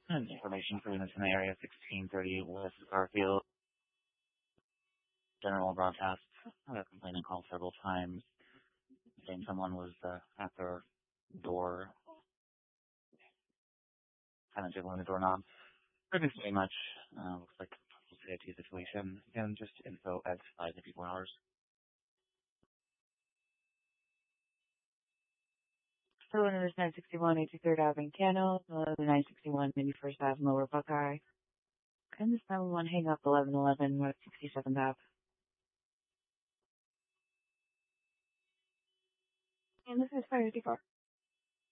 And information for units in the area 1638 West Garfield. General broadcast. I got a complainant called several times saying someone was at their door, kind of jiggling the doorknob. Couldn't say much. Looks like a safety situation. Again, just info at 5 to 54 hours. So one is 961 83rd Ave in Cano, 961 51st Ave Lower Buckeye. And this 911 hang up 1111 West 67th Ave. And this is Fire 54.